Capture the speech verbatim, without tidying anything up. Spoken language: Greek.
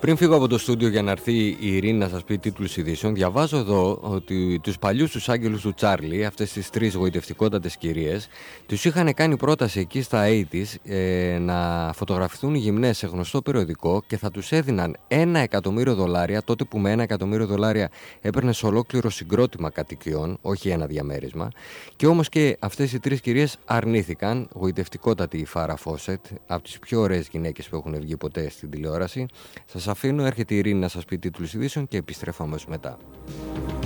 Πριν φύγω από το στούντιο για να έρθει η Ειρήνη να σας πει τίτλους ειδήσεων, διαβάζω εδώ ότι τους παλιούς τους άγγελους του Τσάρλι, αυτές τις τρεις γοητευτικότατες κυρίες, τους είχαν κάνει πρόταση εκεί στα ογδόντα ε, να φωτογραφηθούν οι γυμνές σε γνωστό περιοδικό και θα τους έδιναν ένα εκατομμύριο δολάρια, τότε που με ένα εκατομμύριο δολάρια έπαιρνες ολόκληρο συγκρότημα κατοικιών, όχι ένα διαμέρισμα. Και όμως και αυτές οι τρεις κυρίες αρνήθηκαν. Γοητευτικότατη η Φάρα Φόσετ, από τις πιο ωραίες γυναίκες που έχουν βγει ποτέ στην τηλεόραση. Σας αφήνω, έρχεται η Ειρήνη να σας πει τίτλους ειδήσεων και επιστρέφω αμέσως μετά.